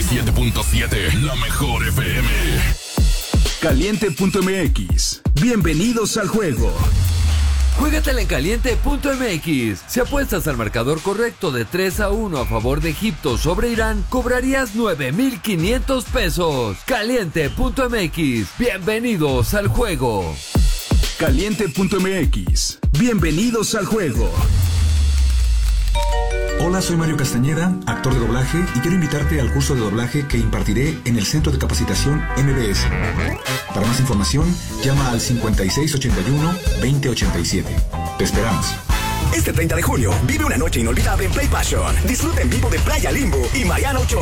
97.7, la mejor FM. Caliente.mx. Bienvenidos al juego. Juégatela en Caliente.mx. Si apuestas al marcador correcto de 3-1 a favor de Egipto sobre Irán, cobrarías 9,500 pesos. Caliente.mx. Bienvenidos al juego. Caliente.mx. Bienvenidos al juego. Hola, soy Mario Castañeda, actor de doblaje, y quiero invitarte al curso de doblaje que impartiré en el Centro de Capacitación MBS. Para más información, llama al 5681-2087. Te esperamos. Este 30 de junio, vive una noche inolvidable en Play Passion. Disfruta en vivo de Playa Limbo y Mariano Ochoa.